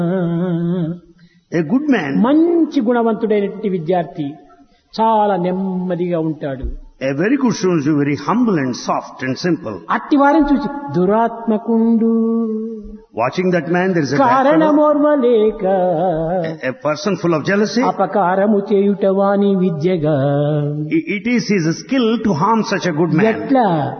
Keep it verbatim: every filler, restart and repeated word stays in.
A good man, మంచి గుణవంతుడైనటువంటి విద్యార్థి చాలా నెమ్మదిగా ఉంటాడు. a very good student is very humble and soft and simple. అట్టి వారిని చూసి దురాత్మకుండు Watching that man, there is a bad fellow, కారణమోర్వలేక a, a person full of jealousy. అపకారము చేయుట వాని విద్యగా I- It is his skill to harm such a good man. ఎట్లా